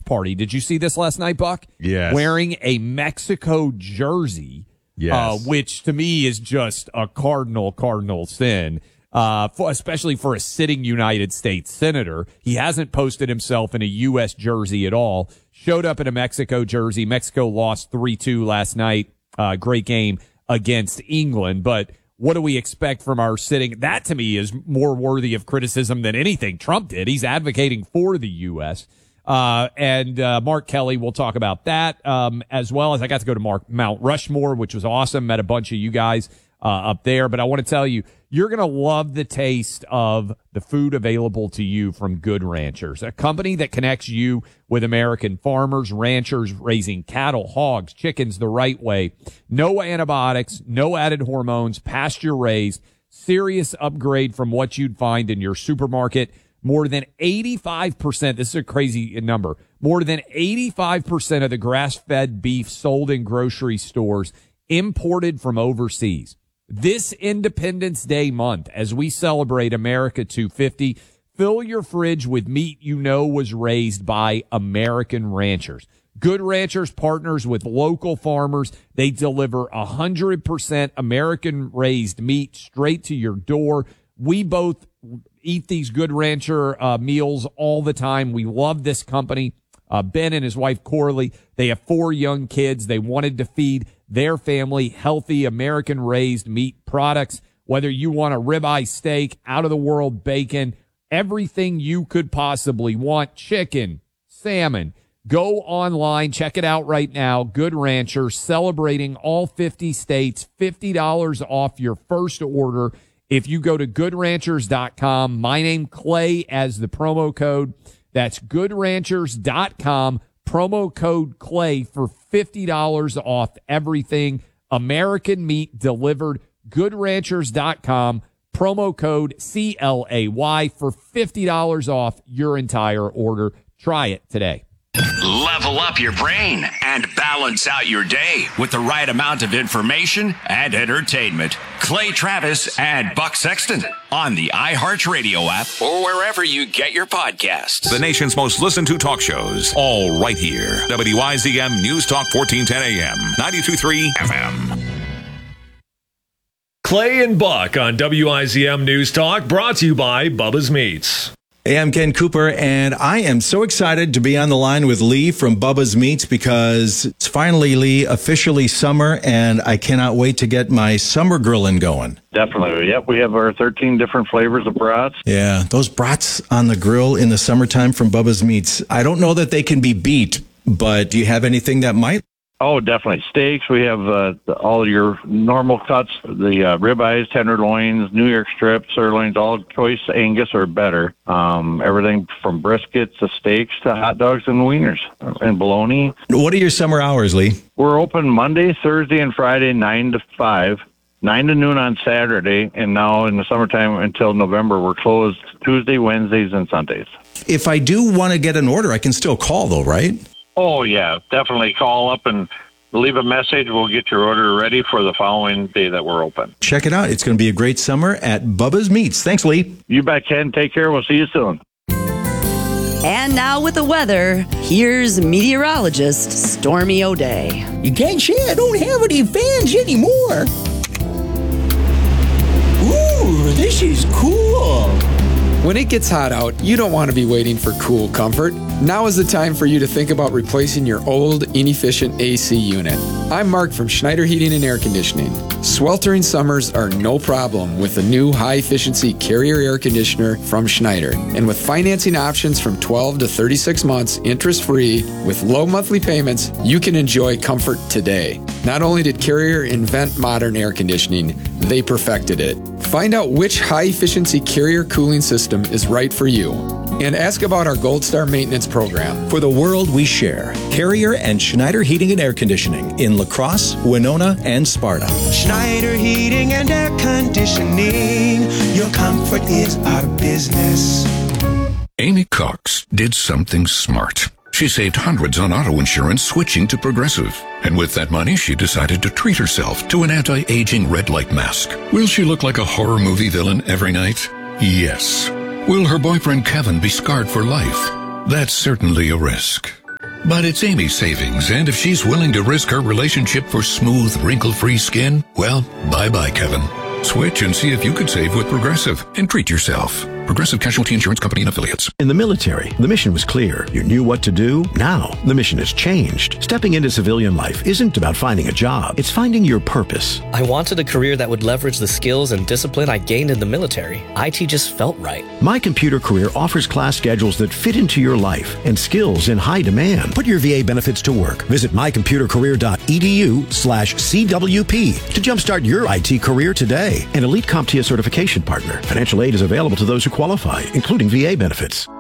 party. Did you see this last night, Buck? Yes. Wearing a Mexico jersey, yes. Which to me is just a cardinal sin. Especially for a sitting United States senator. He hasn't posted himself in a U.S. jersey at all. Showed up in a Mexico jersey. Mexico lost 3-2 last night. Great game against England. But what do we expect from our sitting? That, to me, is more worthy of criticism than anything Trump did. He's advocating for the U.S. And Mark Kelly, we'll talk about that, as well as I got to go to Mount Rushmore, which was awesome. Met a bunch of you guys up there. But I want to tell you, you're going to love the taste of the food available to you from Good Ranchers, a company that connects you with American farmers, ranchers raising cattle, hogs, chickens the right way. No antibiotics, no added hormones, pasture raised, serious upgrade from what you'd find in your supermarket. More than 85%, this is a crazy number, more than 85% of the grass-fed beef sold in grocery stores imported from overseas. This Independence Day month, as we celebrate America 250, fill your fridge with meat you know was raised by American ranchers. Good Ranchers partners with local farmers. They deliver 100% American-raised meat straight to your door. We both eat these Good Rancher meals all the time. We love this company. Ben and his wife, Corley, they have 4 young kids. They wanted to feed their family healthy American-raised meat products. Whether you want a ribeye steak, out-of-the-world bacon, everything you could possibly want, chicken, salmon. Go online, check it out right now. Good Rancher, celebrating all 50 states, $50 off your first order. If you go to goodranchers.com, my name Clay as the promo code. That's goodranchers.com, promo code Clay for $50 off everything. American meat delivered. Goodranchers.com, promo code CLAY for $50 off your entire order. Try it today. Level up your brain and balance out your day with the right amount of information and entertainment. Clay Travis and Buck Sexton on the iHeartRadio app or wherever you get your podcasts. The nation's most listened to talk shows, all right here. WYZM News Talk 1410 AM, 92.3 FM. Clay and Buck on WIZM News Talk, brought to you by Bubba's Meats. Hey, I'm Ken Cooper, and I am so excited to be on the line with Lee from Bubba's Meats because it's finally, Lee, officially summer, and I cannot wait to get my summer grilling going. Definitely. Yep, we have our 13 different flavors of brats. Yeah, those brats on the grill in the summertime from Bubba's Meats, I don't know that they can be beat, but do you have anything that might? Oh, definitely. Steaks, we have all your normal cuts, the ribeyes, tenderloins, New York strips, sirloins, all choice Angus or better. Everything from briskets to steaks to hot dogs and wieners and bologna. What are your summer hours, Lee? We're open Monday, Thursday, and Friday, 9 to 5, 9 to noon on Saturday, and now in the summertime until November, we're closed Tuesday, Wednesdays, and Sundays. If I do want to get an order, I can still call, though, right? Oh, yeah. Definitely call up and leave a message. We'll get your order ready for the following day that we're open. Check it out. It's going to be a great summer at Bubba's Meats. Thanks, Lee. You bet, Ken. Take care. We'll see you soon. And now with the weather, here's meteorologist Stormy O'Day. You can't say I don't have any fans anymore. Ooh, this is cool. When it gets hot out, you don't want to be waiting for cool comfort. Now is the time for you to think about replacing your old, inefficient AC unit. I'm Mark from Schneider Heating and Air Conditioning. Sweltering summers are no problem with the new high-efficiency Carrier air conditioner from Schneider. And with financing options from 12 to 36 months, interest-free, with low monthly payments, you can enjoy comfort today. Not only did Carrier invent modern air conditioning, they perfected it. Find out which high-efficiency Carrier cooling system is right for you. And ask about our Gold Star maintenance program. For the world we share, Carrier and Schneider Heating and Air Conditioning in La Crosse, Winona, and Sparta. Schneider Heating and Air Conditioning. Your comfort is our business. Amy Cox did something smart. She saved hundreds on auto insurance switching to Progressive. And with that money, she decided to treat herself to an anti-aging red light mask. Will she look like a horror movie villain every night? Yes. Will her boyfriend Kevin be scarred for life? That's certainly a risk. But it's Amy's savings, and if she's willing to risk her relationship for smooth, wrinkle-free skin, well, bye-bye, Kevin. Switch and see if you could save with Progressive and treat yourself. Progressive Casualty Insurance Company and Affiliates. In the military, the mission was clear. You knew what to do. Now, the mission has changed. Stepping into civilian life isn't about finding a job. It's finding your purpose. I wanted a career that would leverage the skills and discipline I gained in the military. IT just felt right. My Computer Career offers class schedules that fit into your life and skills in high demand. Put your VA benefits to work. Visit mycomputercareer.edu/CWP to jumpstart your IT career today. An Elite CompTIA certification partner. Financial aid is available to those who qualify, including VA benefits.